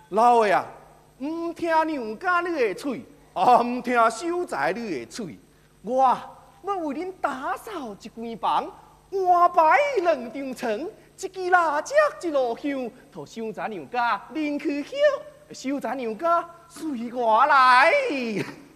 老的啊，唔听娘家你的嘴，啊唔听秀才你的嘴。我要为恁打扫一间房，换摆两张床，一支蜡烛一路香，互秀才娘家恁去歇，秀才娘家随我来。